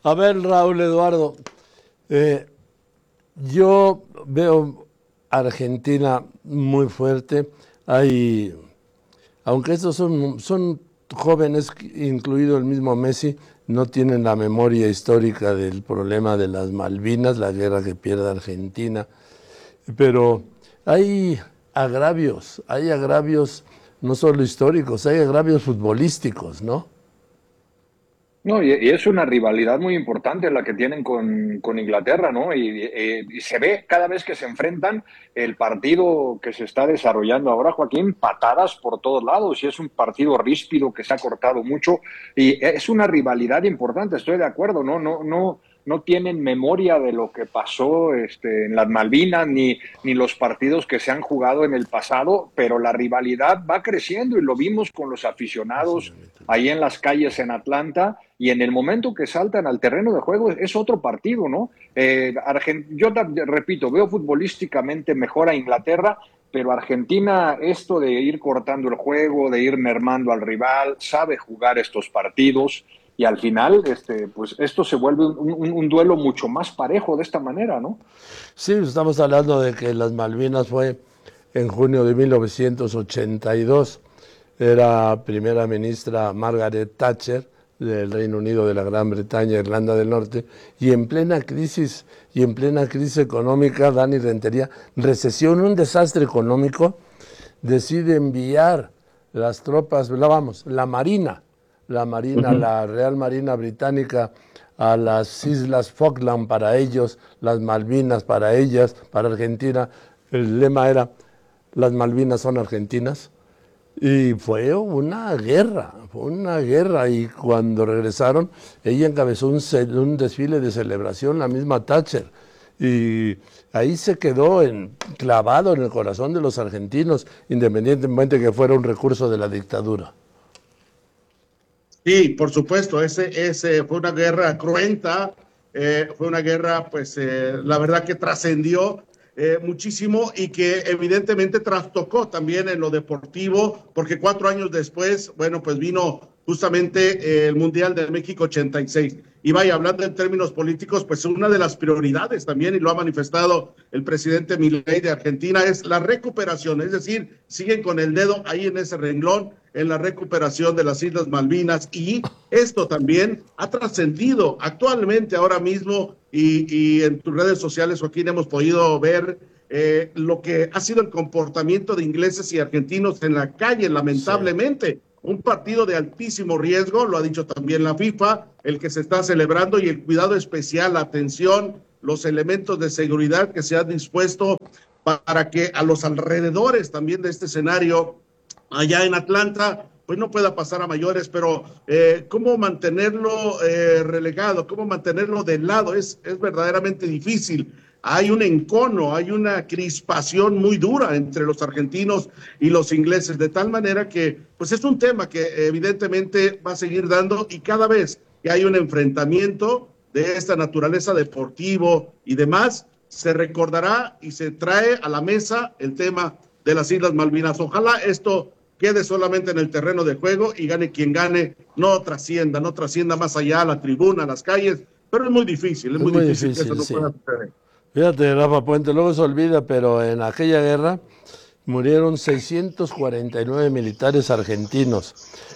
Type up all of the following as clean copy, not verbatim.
A ver, Raúl Eduardo, eh, yo veo Argentina muy fuerte. Hay, aunque estos son jóvenes, incluido el mismo Messi, no tienen la memoria histórica del problema de las Malvinas, la guerra que pierde Argentina. Pero hay agravios no solo históricos, hay agravios futbolísticos, ¿no? No, y es una rivalidad muy importante la que tienen con Inglaterra, ¿no? Y se ve cada vez que se enfrentan el partido que se está desarrollando ahora, Joaquín, patadas por todos lados, y es un partido ríspido que se ha cortado mucho, y es una rivalidad importante, estoy de acuerdo, ¿no? No tienen memoria de lo que pasó en las Malvinas, ni los partidos que se han jugado en el pasado, pero la rivalidad va creciendo y lo vimos con los aficionados ahí en las calles en Atlanta, y en el momento que saltan al terreno de juego es otro partido, ¿no? Repito, veo futbolísticamente mejor a Inglaterra, pero Argentina, esto de ir cortando el juego, de ir mermando al rival, sabe jugar estos partidos, y al final, pues esto se vuelve un duelo mucho más parejo de esta manera, ¿no? Sí, estamos hablando de que las Malvinas fue en junio de 1982. Era primera ministra Margaret Thatcher del Reino Unido, de la Gran Bretaña, Irlanda del Norte, y en plena crisis económica, Dani Rentería, recesión, un desastre económico, decide enviar las tropas, la Real Marina Británica, a las Islas Falkland para ellos, las Malvinas para ellas, para Argentina. El lema era, las Malvinas son argentinas. Y fue una guerra, y cuando regresaron, ella encabezó un desfile de celebración, la misma Thatcher, y ahí se quedó clavado en el corazón de los argentinos, independientemente que fuera un recurso de la dictadura. Sí, por supuesto, ese fue una guerra cruenta, fue una guerra, pues, la verdad que trascendió muchísimo y que evidentemente trastocó también en lo deportivo, porque 4 años después, bueno, pues vino justamente el Mundial de México 86. Y vaya, hablando en términos políticos, pues una de las prioridades también, y lo ha manifestado el presidente Milei de Argentina, es la recuperación, es decir, siguen con el dedo ahí en ese renglón, en la recuperación de las Islas Malvinas, y esto también ha trascendido actualmente ahora mismo, y en tus redes sociales, Joaquín, hemos podido ver lo que ha sido el comportamiento de ingleses y argentinos en la calle, Sí. lamentablemente. Un partido de altísimo riesgo, lo ha dicho también la FIFA, el que se está celebrando, y el cuidado especial, la atención, los elementos de seguridad que se han dispuesto para que a los alrededores también de este escenario allá en Atlanta, pues no pueda pasar a mayores, pero cómo mantenerlo relegado, cómo mantenerlo de lado, es verdaderamente difícil. Hay un encono, hay una crispación muy dura entre los argentinos y los ingleses, de tal manera que pues es un tema que evidentemente va a seguir dando, y cada vez que hay un enfrentamiento de esta naturaleza deportivo y demás, se recordará y se trae a la mesa el tema de las Islas Malvinas. Ojalá esto quede solamente en el terreno de juego y gane quien gane, no trascienda más allá a la tribuna, a las calles, pero es Es muy muy difícil que eso difícil, no sí. pueda suceder. Fíjate, Rafa Puente, luego se olvida, pero en aquella guerra murieron 649 militares argentinos,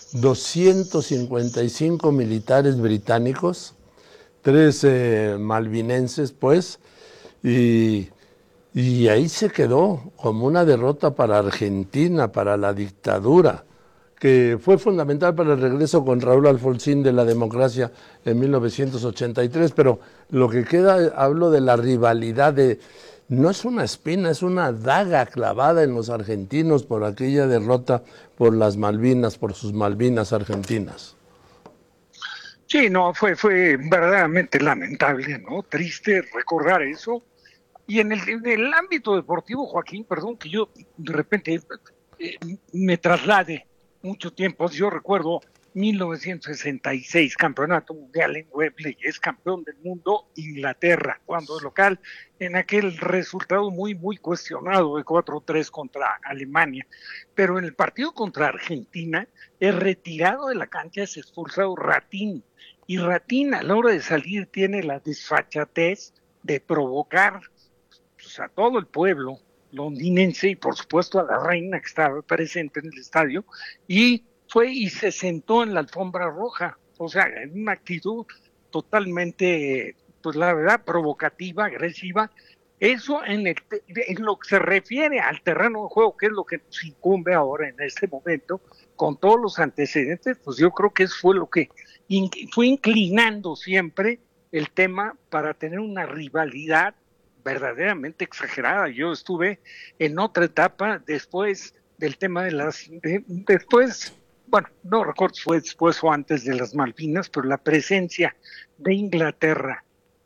255 militares británicos, 13 malvinenses, pues, y, y ahí se quedó como una derrota para Argentina, para la dictadura, que fue fundamental para el regreso con Raúl Alfonsín de la democracia en 1983, pero lo que queda, hablo de la rivalidad no es una espina, es una daga clavada en los argentinos por aquella derrota por las Malvinas, por sus Malvinas argentinas. Sí, no, fue verdaderamente lamentable, ¿no? Triste recordar eso. Y en el ámbito deportivo, Joaquín, perdón que yo de repente eh, me traslade mucho tiempo. Yo recuerdo 1966, Campeonato Mundial en Wembley, es campeón del mundo Inglaterra, cuando es local, en aquel resultado muy, muy cuestionado de 4-3 contra Alemania. Pero en el partido contra Argentina, es retirado de la cancha, es expulsado Ratín, y Ratín a la hora de salir tiene la desfachatez de provocar pues, a todo el pueblo londinense y por supuesto a la reina que estaba presente en el estadio, y fue y se sentó en la alfombra roja, o sea, en una actitud totalmente, pues la verdad, provocativa, agresiva. Eso en lo que se refiere al terreno de juego, que es lo que nos incumbe ahora en este momento, con todos los antecedentes, pues yo creo que eso fue lo que fue inclinando siempre el tema para tener una rivalidad verdaderamente exagerada. Yo estuve en otra etapa después del tema después, bueno, no recuerdo si fue después o antes de las Malvinas, pero la presencia de Inglaterra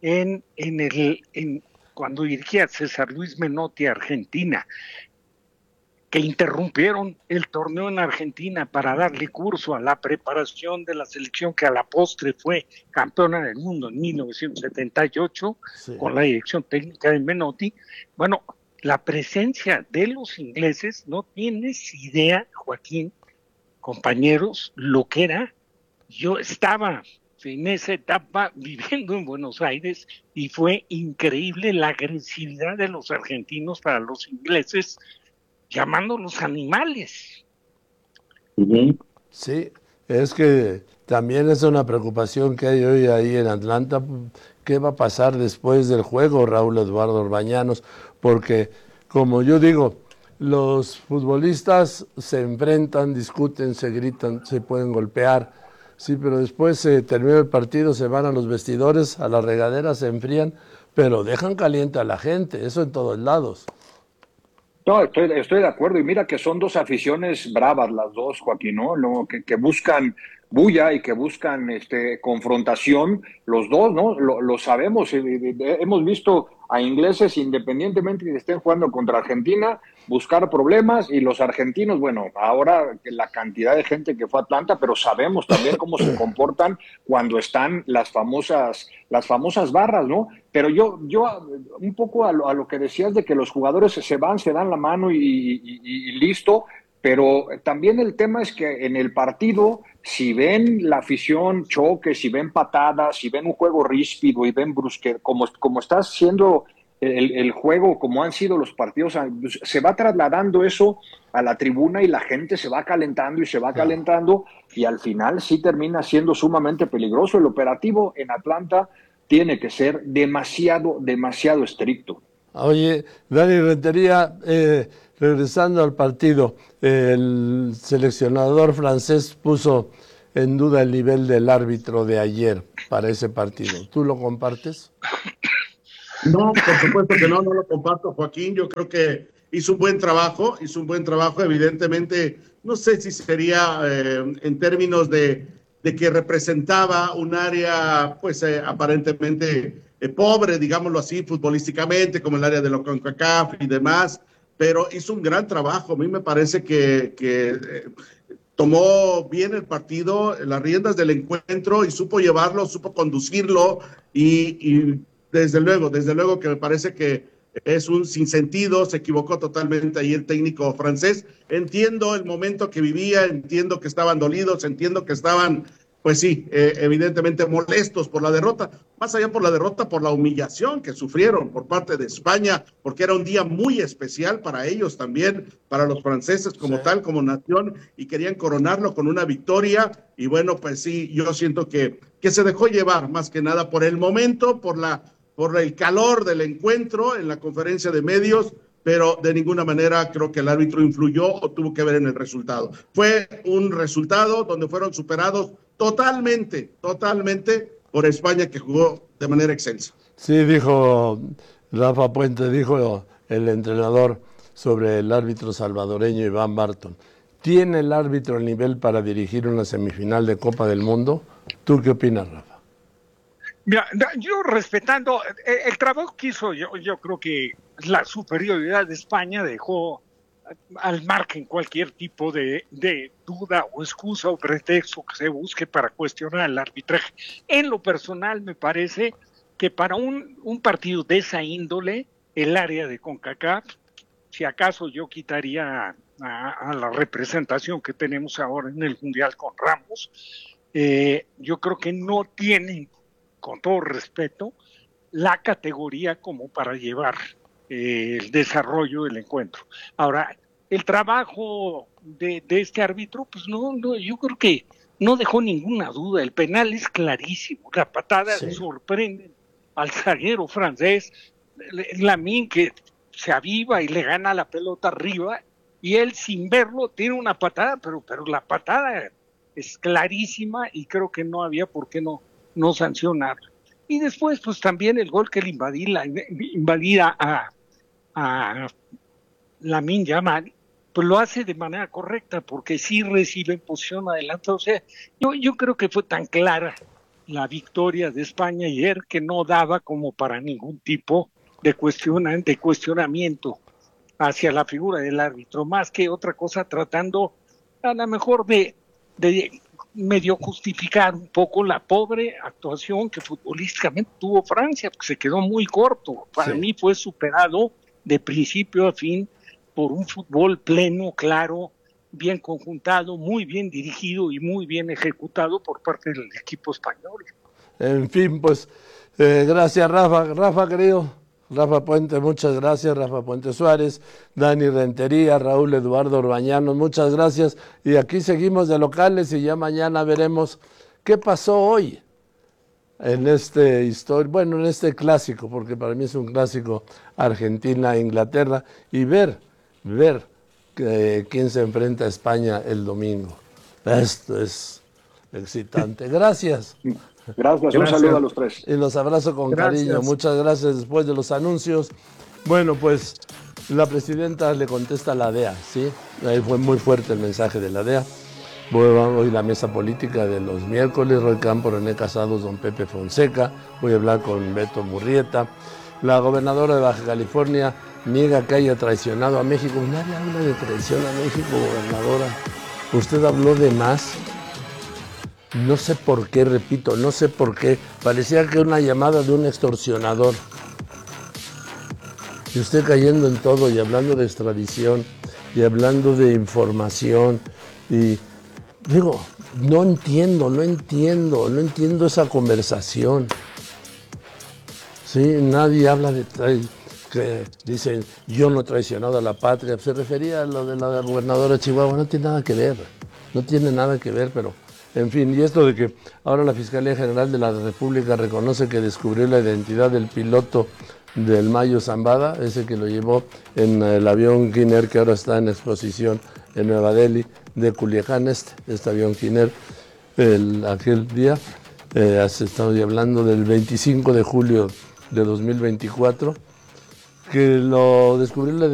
cuando dirigía César Luis Menotti a Argentina, que interrumpieron el torneo en Argentina para darle curso a la preparación de la selección que a la postre fue campeona del mundo en 1978, sí, con la dirección técnica de Menotti. Bueno, la presencia de los ingleses, no tienes idea, Joaquín, compañeros, lo que era. Yo estaba en esa etapa viviendo en Buenos Aires y fue increíble la agresividad de los argentinos para los ingleses, llamándolos animales. Sí, es que también es una preocupación que hay hoy ahí en Atlanta. ¿Qué va a pasar después del juego, Raúl Eduardo Orbañanos? Porque, como yo digo, los futbolistas se enfrentan, discuten, se gritan, se pueden golpear, sí, pero después se termina el partido, se van a los vestidores, a la regadera, se enfrían, pero dejan caliente a la gente, eso en todos lados. No, estoy de acuerdo. Y mira que son dos aficiones bravas las dos, Joaquín, ¿no? Que buscan bulla y que buscan confrontación, los dos, ¿no? Lo sabemos. Hemos visto a ingleses, independientemente de que estén jugando contra Argentina, buscar problemas, y los argentinos, bueno, ahora la cantidad de gente que fue a Atlanta, pero sabemos también cómo se comportan cuando están las famosas barras, ¿no? Pero yo un poco a lo que decías de que los jugadores se dan la mano y listo, pero también el tema es que en el partido, si ven la afición choque, si ven patadas, si ven un juego ríspido y ven brusque, como está siendo el juego, como han sido los partidos, se va trasladando eso a la tribuna y la gente se va calentando y se va calentando, y al final sí termina siendo sumamente peligroso. El operativo en Atlanta tiene que ser demasiado estricto. Oye, Dani Rentería, regresando al partido, el seleccionador francés puso en duda el nivel del árbitro de ayer para ese partido. ¿Tú lo compartes? No, por supuesto que no lo comparto, Joaquín. Yo creo que hizo un buen trabajo, evidentemente. No sé si sería en términos de que representaba un área, pues aparentemente pobre, digámoslo así, futbolísticamente, como el área de la CONCACAF y demás, pero hizo un gran trabajo. A mí me parece que tomó bien el partido, las riendas del encuentro, y supo llevarlo, supo conducirlo, y desde luego que me parece que es un sinsentido, se equivocó totalmente ahí el técnico francés. Entiendo el momento que vivía, entiendo que estaban dolidos, entiendo que estaban, pues sí, evidentemente molestos por la derrota, más allá por la derrota, por la humillación que sufrieron por parte de España, porque era un día muy especial para ellos también, para los franceses como tal, como nación, y querían coronarlo con una victoria. Y bueno, pues sí, yo siento que se dejó llevar más que nada por el momento, por el calor del encuentro en la conferencia de medios, pero de ninguna manera creo que el árbitro influyó o tuvo que ver en el resultado. Fue un resultado donde fueron superados totalmente por España, que jugó de manera excelsa. Sí, dijo Rafa Puente, dijo el entrenador sobre el árbitro salvadoreño Iván Barton. ¿Tiene el árbitro el nivel para dirigir una semifinal de Copa del Mundo? ¿Tú qué opinas, Rafa? Mira, yo respetando el trabajo que hizo, yo creo que la superioridad de España dejó al margen cualquier tipo de duda o excusa o pretexto que se busque para cuestionar el arbitraje. En lo personal, me parece que para un partido de esa índole, el área de CONCACAF, si acaso yo quitaría a la representación que tenemos ahora en el Mundial con Ramos, yo creo que no tienen, con todo respeto, la categoría como para llevar el desarrollo del encuentro. Ahora, el trabajo de este árbitro, pues no, yo creo que no dejó ninguna duda. El penal es clarísimo, la patada sorprende al zaguero francés, Lamine, que se aviva y le gana la pelota arriba, y él sin verlo tiene una patada, pero la patada es clarísima y creo que no había por qué no sancionarla. Y después, pues también el gol que le invalida a Lamine Yamal, pues lo hace de manera correcta, porque sí recibe en posición adelante. O sea, yo creo que fue tan clara la victoria de España ayer que no daba como para ningún tipo de cuestionamiento hacia la figura del árbitro, más que otra cosa tratando a lo mejor de medio justificar un poco la pobre actuación que futbolísticamente tuvo Francia, porque se quedó muy corto. Para mí fue superado de principio a fin por un fútbol pleno, claro, bien conjuntado, muy bien dirigido y muy bien ejecutado por parte del equipo español. En fin, pues gracias Rafa querido. Rafa Puente, muchas gracias, Rafa Puente Suárez, Dani Rentería, Raúl Eduardo Orbañanos, muchas gracias. Y aquí seguimos de locales y ya mañana veremos qué pasó hoy en en este clásico, porque para mí es un clásico Argentina-Inglaterra, y ver quién se enfrenta a España el domingo. Esto es excitante. Gracias. Gracias, un saludo a los tres. Y los abrazo con cariño. Muchas gracias. Después de los anuncios, bueno, pues la presidenta le contesta a la DEA, ¿sí? Ahí fue muy fuerte el mensaje de la DEA. Hoy la mesa política de los miércoles, Roy Campo, René Casados, don Pepe Fonseca. Voy a hablar con Beto Murrieta. La gobernadora de Baja California niega que haya traicionado a México. Nadie habla de traición a México, gobernadora. Usted habló de más. No sé por qué, repito, no sé por qué. Parecía que una llamada de un extorsionador. Y usted cayendo en todo y hablando de extradición y hablando de información. Y digo, no entiendo esa conversación. Sí, nadie habla de que dicen, yo no he traicionado a la patria. Se refería a lo de la gobernadora de Chihuahua. No tiene nada que ver, pero... En fin, y esto de que ahora la Fiscalía General de la República reconoce que descubrió la identidad del piloto del Mayo Zambada, ese que lo llevó en el avión Kinner que ahora está en exposición en Nueva Delhi, de Culiacán, este avión Kinner, aquel día, estamos hablando del 25 de julio de 2024, que lo descubrió la